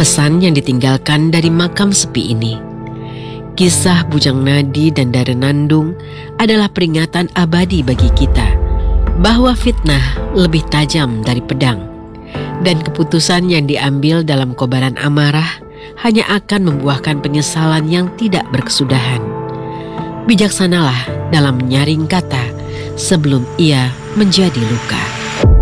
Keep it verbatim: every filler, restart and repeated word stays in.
Pesan yang ditinggalkan dari makam sepi ini. Kisah Bujang Nadi dan Dara Nandung adalah peringatan abadi bagi kita bahwa fitnah lebih tajam dari pedang, dan keputusan yang diambil dalam kobaran amarah hanya akan membuahkan penyesalan yang tidak berkesudahan. Bijaksanalah dalam menyaring kata sebelum ia menjadi luka.